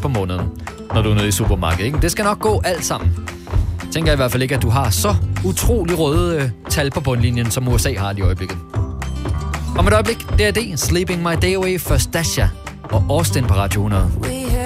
på måneden, når du er nede i supermarkedet, ikke? Det skal nok gå alt sammen. Tænker i hvert fald ikke, at du har så utrolig røde tal på bundlinjen, som USA har i øjeblikket. Om et øjeblik, DRD, Sleeping My Day Away for Stasha og Austin på Radio 100.